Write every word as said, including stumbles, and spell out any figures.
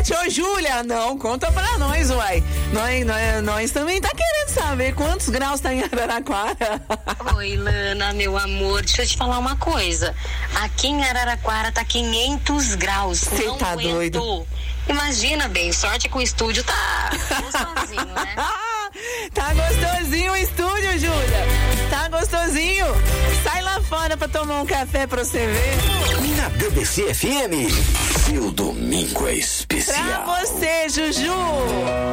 sete. Ô, Júlia, não, conta pra nós, uai. Nós, nós, nós também tá querendo saber quantos graus tá em Araraquara. Oi, Lana, meu amor, deixa eu te falar uma coisa. Aqui em Araraquara tá quinhentos graus. Você tá aguentou. doido? Imagina, bem, sorte que o estúdio tá gostosinho, né? Tá gostosinho o estúdio, Júlia. Tá gostosinho. Sai lá fora pra tomar um café pra você ver. Na B B C F M, seu domingo é especial. Pra você, Juju.